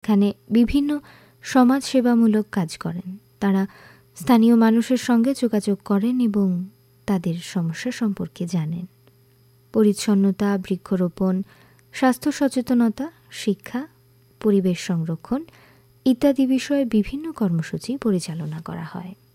এখানে বিভিন্ন সমাজসেবামূলক কাজ করেন। তারা স্থানীয় মানুষের সঙ্গে যোগাযোগ করেন এবং তাদের সমস্যা সম্পর্কে জানেন। পরিচ্ছন্নতা, বৃক্ষরোপণ, স্বাস্থ্য সচেতনতা, শিক্ষা, পরিবেশ সংরক্ষণ ইত্যাদি বিষয়ে বিভিন্ন কর্মসূচি পরিচালনা করা হয়।